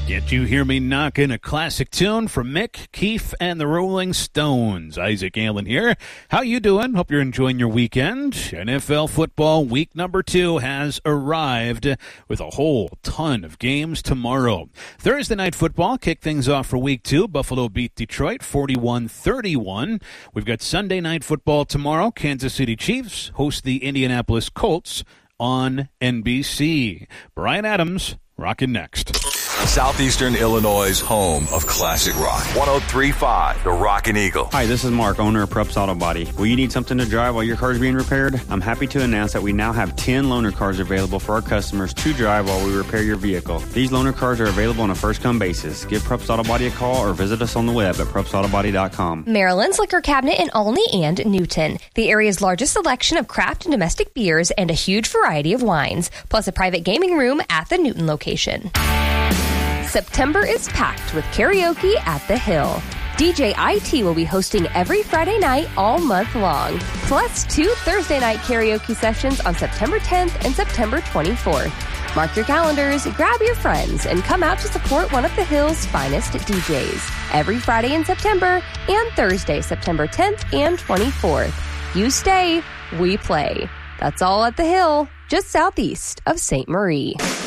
Can't You Hear Me Knockin', a classic tune from Mick, Keith, and the Rolling Stones. Isaac Allen here. How you doing? Hope you're enjoying your weekend. NFL football week number 2 has arrived with a whole ton of games tomorrow. Thursday night football kicked things off for week 2. Buffalo beat Detroit 41-31. We've got Sunday night football tomorrow. Kansas City Chiefs host the Indianapolis Colts on NBC. Brian Adams, rockin' next. Southeastern Illinois' home of classic rock. 103.5, The Rockin' Eagle. Hi, this is Mark, owner of Prupp's Auto Body. Will you need something to drive while your car is being repaired? I'm happy to announce that we now have 10 loaner cars available for our customers to drive while we repair your vehicle. These loaner cars are available on a first-come basis. Give Prupp's Auto Body a call or visit us on the web at PruppsAutoBody.com. Maryland's Liquor Cabinet in Olney and Newton. The area's largest selection of craft and domestic beers and a huge variety of wines, plus a private gaming room at the Newton location. September is packed with karaoke at the Hill. DJ IT will be hosting every Friday night all month long, plus 2 Thursday night karaoke sessions on September 10th and September 24th. Mark your calendars, grab your friends, and come out to support one of the Hill's finest DJs every Friday in September and Thursday, September 10th and 24th. You stay, we play. That's all at the Hill, just southeast of St. Marie.